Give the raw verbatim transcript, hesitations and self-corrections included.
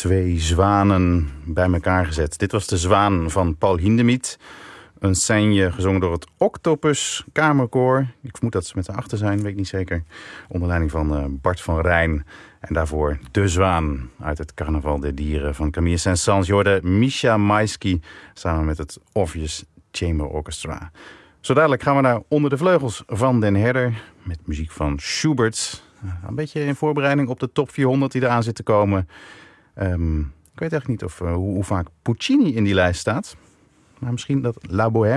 twee zwanen bij elkaar gezet. Dit was de Zwaan van Paul Hindemith. Een scène gezongen door het Octopus Kamerkoor. Ik vermoed dat ze met de achter zijn, weet ik niet zeker. Onder leiding van uh, Bart van Rijn. En daarvoor De Zwaan uit het Carnaval der Dieren van Camille Saint-Saëns. Je hoorde Misha Maisky samen met het Orpheus Chamber Orchestra. Zo dadelijk gaan we naar Onder de Vleugels van Den Herder. Met muziek van Schubert. Een beetje in voorbereiding op de top vierhonderd die eraan zit te komen. Um, ik weet eigenlijk niet of, uh, hoe, hoe vaak Puccini in die lijst staat. Maar misschien dat La Bohème